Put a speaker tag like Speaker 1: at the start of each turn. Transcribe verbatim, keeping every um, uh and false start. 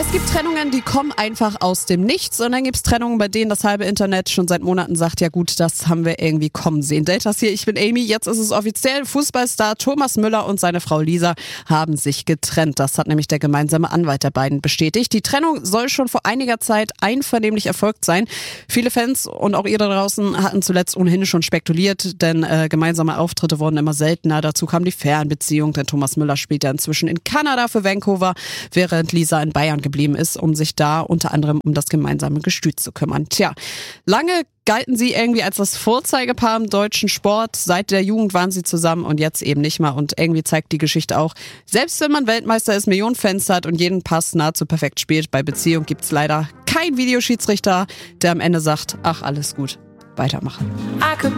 Speaker 1: Es gibt Trennungen, die kommen einfach aus dem Nichts und dann gibt es Trennungen, bei denen das halbe Internet schon seit Monaten sagt, ja gut, das haben wir irgendwie kommen sehen. Deltas hier, ich bin Amy, jetzt ist es offiziell, Fußballstar Thomas Müller und seine Frau Lisa haben sich getrennt. Das hat nämlich der gemeinsame Anwalt der beiden bestätigt. Die Trennung soll schon vor einiger Zeit einvernehmlich erfolgt sein. Viele Fans und auch ihr da draußen hatten zuletzt ohnehin schon spekuliert, denn äh, gemeinsame Auftritte wurden immer seltener. Dazu kam die Fernbeziehung, denn Thomas Müller spielt ja inzwischen in Kanada für Vancouver, während Lisa in Bayern geblieben ist, um sich da unter anderem um das gemeinsame Gestüt zu kümmern. Tja, lange galten sie irgendwie als das Vorzeigepaar im deutschen Sport. Seit der Jugend waren sie zusammen und jetzt eben nicht mehr. Und irgendwie zeigt die Geschichte auch, selbst wenn man Weltmeister ist, Millionen Fans hat und jeden Pass nahezu perfekt spielt, bei Beziehung gibt's leider keinen Videoschiedsrichter, der am Ende sagt, ach, alles gut, weitermachen.